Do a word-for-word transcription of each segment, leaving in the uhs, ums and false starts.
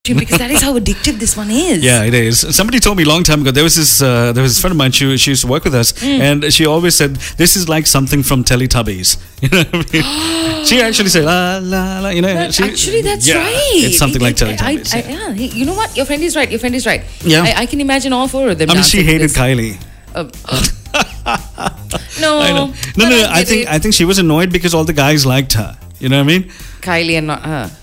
because that is how addictive this one is. Yeah, it is. Somebody told me a long time ago, there was this uh, there was this friend of mine, she, she used to work with us, mm. and she always said, this is like something from Teletubbies. You know what I mean? She actually said, la, la, la, you know. That, she, actually, that's yeah, right. It's something it, like it, Teletubbies. I, I, yeah. yeah, you know what? Your friend is right. Your friend is right. Yeah. I, I can imagine all four of them. I mean, she hated this. Kylie. Uh, no, I know. No, no, I, I think it. I think she was annoyed because all the guys liked her. You know what I mean? Kylie and not her.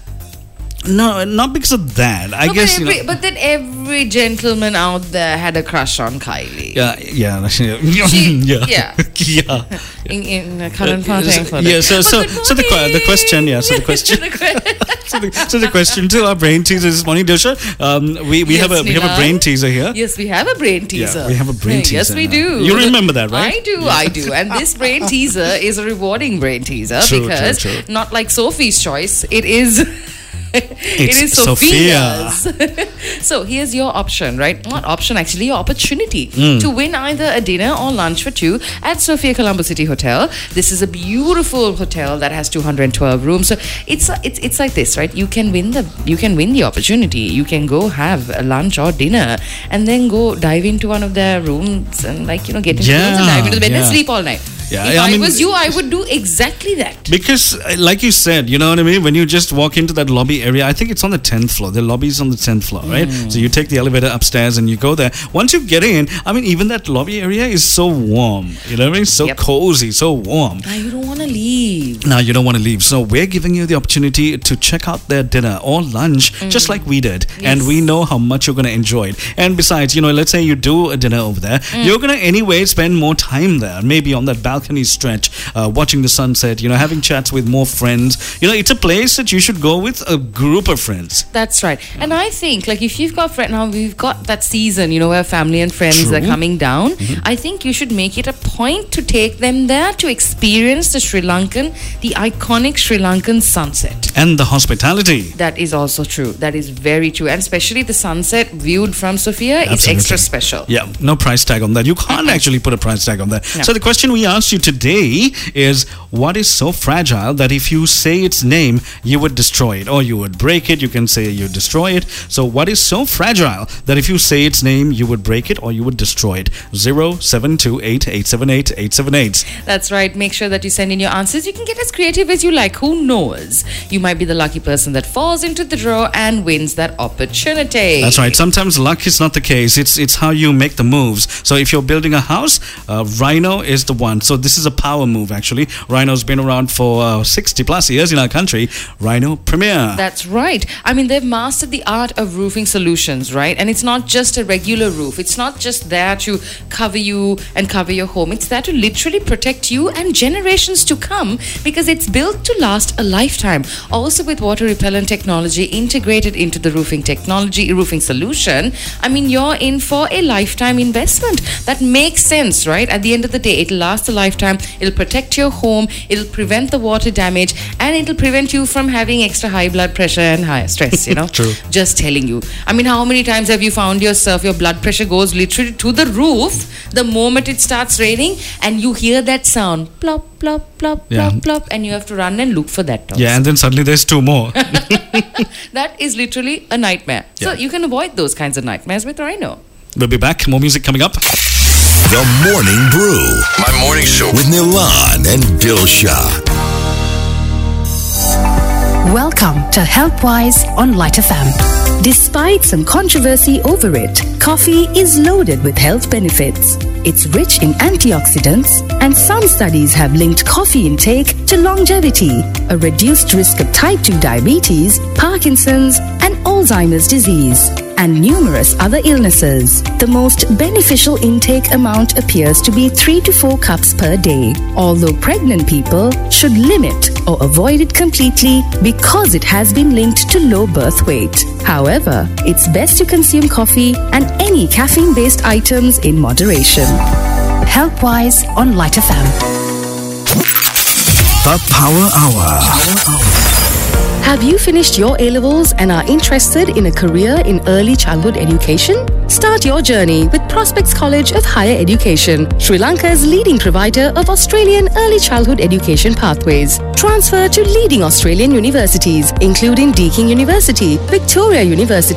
No, not because of that. I no, guess. But, every, you know, but then every gentleman out there had a crush on Kylie. Yeah, yeah, she, yeah, yeah, yeah. In, in uh, current uh, so, yeah. So, so, so the the question, yeah. So the question. so, the, so the question to our brain teaser this morning, Disha. Um, we we yes, have a we have a brain teaser here. Yes, we have a brain teaser. Yeah, we have a brain teaser. Yes, we now. do. You remember that, right? I do, I do. And this brain teaser is a rewarding brain teaser true, because true, true. not like Sophie's choice, it is. It is Sophia's. So here's your option, right? Not option, actually, your opportunity mm. to win either a dinner or lunch for two at Sophia Colombo City Hotel. This is a beautiful hotel that has two hundred twelve rooms. So it's it's it's like this, right? You can win the you can win the opportunity. You can go have a lunch or dinner and then go dive into one of their rooms and like you know get into yeah, rooms and dive into the bed yeah. and sleep all night. Yeah, if I, I mean, was you, I would do exactly that. Because, like you said, you know what I mean? When you just walk into that lobby area, I think it's on the tenth floor. The lobby is on the tenth floor, right? Mm. So you take the elevator upstairs and you go there. Once you get in, I mean, even that lobby area is so warm. You know what I mean? So yep. cozy, so warm. Now you don't want to leave. Now you don't want to leave. So we're giving you the opportunity to check out their dinner or lunch, mm. just like we did. Yes. And we know how much you're going to enjoy it. And besides, you know, let's say you do a dinner over there, mm. you're going to anyway spend more time there, maybe on that balcony stretch. Uh, watching the sunset, you know, having chats with more friends. You know, it's a place that you should go with a group of friends. That's right. And I think, like, if you've got friends, now we've got that season, you know, where family and friends True. Are coming down. Mm-hmm. I think you should make it a point to take them there to experience the Sri Lankan, the iconic Sri Lankan sunset. And the hospitality. That is also true. That is very true. And especially the sunset viewed from Sophia Absolutely. Is extra special. Yeah, no price tag on that. You can't actually put a price tag on that. No. So the question we asked you today is, what is so fragile that if you say its name, you would destroy it, or you would break it? You can say you destroy it. So what is so fragile that if you say its name, you would break it or you would destroy it? zero seven two eight, eight seven eight, eight seven eight. That's right. Make sure that you send in your answers. You can get as creative as you like. Who knows? You might be the lucky person that falls into the draw and wins that opportunity. That's right. Sometimes luck is not the case. It's it's how you make the moves. So if you're building a house, uh, Rhino is the one. So this is a power move, actually. Rhino's been around for uh, sixty plus years in our country. Rhino Premier. That's right. I mean, they've mastered the art of roofing solutions, right? And it's not just a regular roof. It's not just there to cover you and cover your home. It's there to literally protect you and generations to come, because it's built to last a lifetime. Also with water repellent technology integrated into the roofing technology, roofing solution, I mean, you're in for a lifetime investment. That makes sense, right? At the end of the day, it'll last a lifetime. It'll protect your home, it'll prevent the water damage, and it'll prevent you from having extra high blood pressure and high stress, you know. True. Just telling you. I mean, how many times have you found yourself, your blood pressure goes literally to the roof the moment it starts raining, and you hear that sound, plop, plop, plop, yeah. plop, plop, and you have to run and look for that dog. Yeah, and then suddenly there's two more. That is literally a nightmare. Yeah. So you can avoid those kinds of nightmares with Rhino. We'll be back. More music coming up. The Morning Brew. My morning show with Nilan and Dilsha. Welcome to HealthWise on Light F M. Despite some controversy over it, coffee is loaded with health benefits. It's rich in antioxidants, and some studies have linked coffee intake to longevity, a reduced risk of type two diabetes, Parkinson's, and Alzheimer's disease, and numerous other illnesses. The most beneficial intake amount appears to be three to four cups per day, although pregnant people should limit or avoid it completely because it has been linked to low birth weight. However, it's best to consume coffee and any caffeine-based items in moderation. HealthWise on Light F M. The Power Hour. Have you finished your A-levels and are interested in a career in early childhood education? Start your journey with Prospects College of Higher Education, Sri Lanka's leading provider of Australian early childhood education pathways. Transfer to leading Australian universities, including Deakin University, Victoria University,